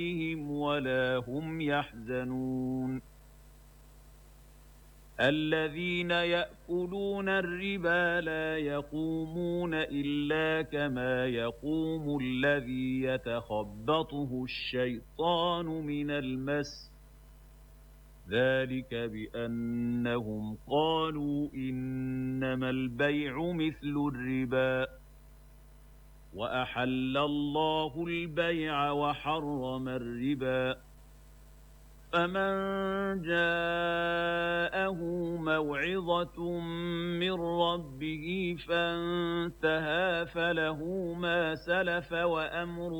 عليهم ولا هم يحزنون الذين يأكلون الربا لا يقومون إلا كما يقوم الذي يتخبطه الشيطان من المس ذلك بأنهم قالوا إنما البيع مثل الربا وأحل الله البيع وحرم الربا فمن جاءه موعظة من ربه فانتهى فله ما سلف وأمره